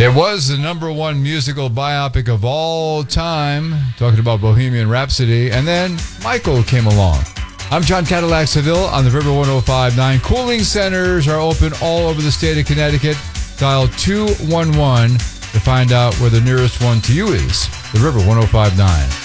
It was the number one musical biopic of all time, talking about Bohemian Rhapsody, and then Michael came along. I'm John Cadillac Seville on the River 105.9. Cooling centers are open all over the state of Connecticut. Dial 211 to find out where the nearest one to you is. The River 105.9.